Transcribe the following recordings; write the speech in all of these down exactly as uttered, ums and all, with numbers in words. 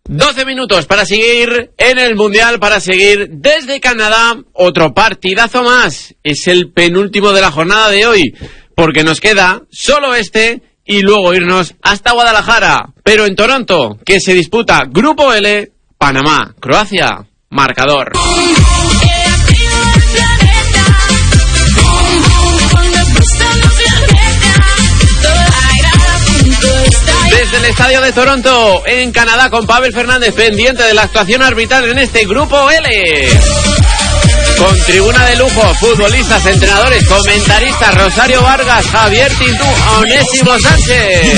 doce minutos para seguir en el Mundial, para seguir desde Canadá. Otro partidazo más. Es el penúltimo de la jornada de hoy, porque nos queda solo este y luego irnos hasta Guadalajara. Pero en Toronto, que se disputa Grupo L, Panamá, Croacia, marcador. Desde el estadio de Toronto, en Canadá, con Pavel Fernández, pendiente de la actuación arbitral en este Grupo L. Con tribuna de lujo, futbolistas, entrenadores, comentaristas, Rosario Vargas, Javier Tintú, Onésimo Sánchez.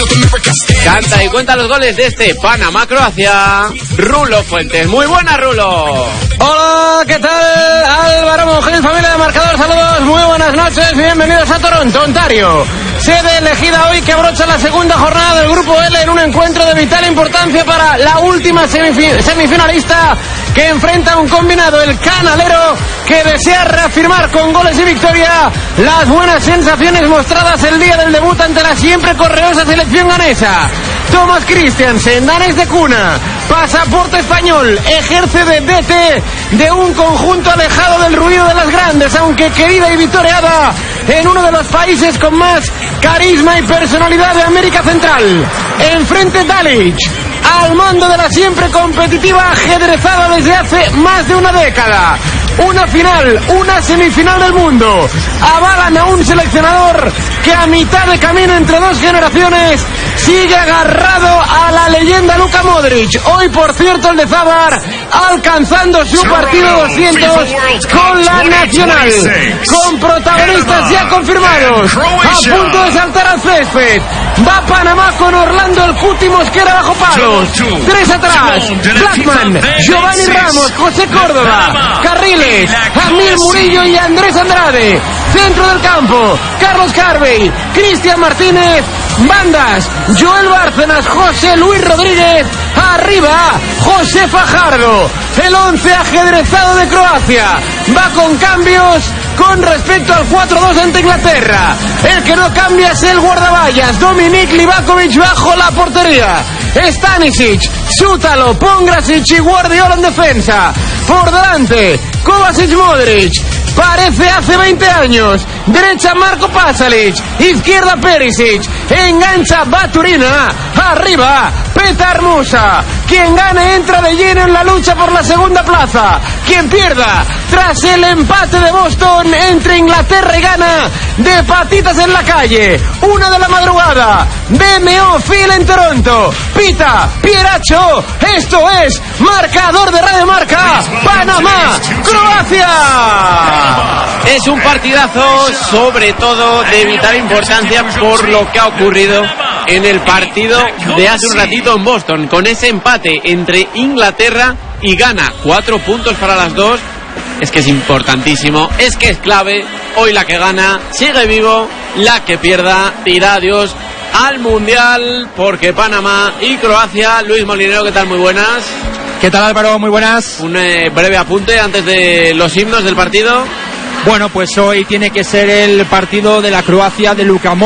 Canta y cuenta los goles de este Panamá-Croacia, Rulo Fuentes. Muy buena, Rulo. Hola, ¿qué tal? Álvaro Mujer, familia de Marcador, saludos, muy buenas noches, bienvenidos a Toronto, Ontario. Sede elegida hoy que abrocha la segunda jornada del Grupo L en un encuentro de vital importancia para la última semifi- semifinalista que enfrenta a un combinado, el canalero, que desea reafirmar con goles y victoria las buenas sensaciones mostradas el día del debut ante la siempre correosa selección ganesa. Thomas Christiansen, danés de cuna, pasaporte español, ejerce de D T de un conjunto alejado del ruido de las grandes, aunque querida y victoriada en uno de los países con más carisma y personalidad de América Central. Enfrente Dalic, al mando de la siempre competitiva ajedrezada desde hace más de una década. Una final, una semifinal del mundo. Avalan a un seleccionador que a mitad de camino entre dos generaciones sigue agarrado a la leyenda Luka Modric. Hoy, por cierto, el de Zabar alcanzando su partido doscientos con la Nacional, con protagonistas ya confirmados, a punto de saltar al césped. Va Panamá con Orlando el Cuti Mosquera bajo palos. Tres atrás, Blackman, Giovanni Ramos, José Córdoba, Carriles, Jamil Murillo y Andrés Andrade. Centro del campo, Carlos Carvey, Cristian Martínez. Bandas, Joel Bárcenas, José Luis Rodríguez. Arriba, José Fajardo. El once ajedrezado de Croacia va con cambios con respecto al cuatro dos ante Inglaterra. El que no cambia es el guardaballas, Dominik Livakovic bajo la portería. Stanisic, Sútalo, Pongrasic y Guardiola en defensa. Por delante, Kovacic, Modric. Parece hace veinte años. Derecha Marco Pasalic, izquierda Perisic, engancha Baturina, arriba Petar Musa. Quien gane entra de lleno en la lucha por la segunda plaza. Quien pierda, tras el empate de Boston entre Inglaterra y Ghana, de patitas en la calle. Una de la madrugada, B M O Phil en Toronto. Pita Pieracho, esto es Marcador de Radio Marca, Panamá, Croacia. Es un partidazo, sobre todo de vital importancia por lo que ha ocurrido en el partido de hace un ratito en Boston, con ese empate entre Inglaterra y Ghana. Cuatro puntos para las dos. Es que es importantísimo, es que es clave. Hoy la que gana sigue vivo, la que pierda dirá adiós al Mundial, porque Panamá y Croacia. Luis Molinero, ¿qué tal? Muy buenas. ¿Qué tal, Álvaro? Muy buenas. Un eh, breve apunte antes de los himnos del partido. Bueno, pues hoy tiene que ser el partido de la Croacia de Luka Modric.